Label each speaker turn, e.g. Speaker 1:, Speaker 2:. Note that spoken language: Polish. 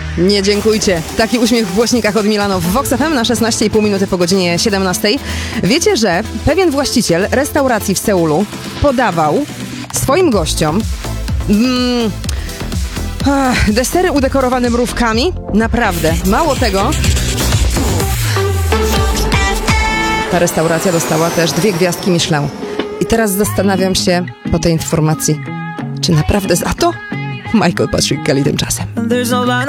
Speaker 1: Nie dziękujcie. Taki uśmiech w głośnikach od Milano w Vox FM na 16,5 minuty po godzinie 17. Wiecie, że pewien właściciel restauracji w Seulu podawał swoim gościom desery udekorowane mrówkami. Naprawdę. Mało tego, ta restauracja dostała też 2 gwiazdki Michelin. I teraz zastanawiam się po tej informacji, czy naprawdę za to Michael Patrick Kelly tymczasem.